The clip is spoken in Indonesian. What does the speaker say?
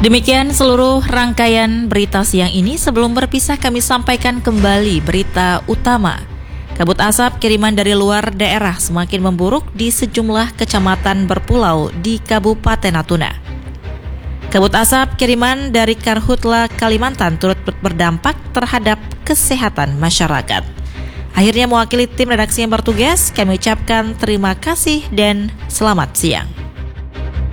Demikian seluruh rangkaian berita siang ini. Sebelum berpisah kami sampaikan kembali berita utama. Kabut asap kiriman dari luar daerah semakin memburuk di sejumlah kecamatan berpulau di Kabupaten Natuna. Kabut asap kiriman dari Karhutla Kalimantan turut berdampak terhadap kesehatan masyarakat. Akhirnya mewakili tim redaksi yang bertugas, kami ucapkan terima kasih dan selamat siang.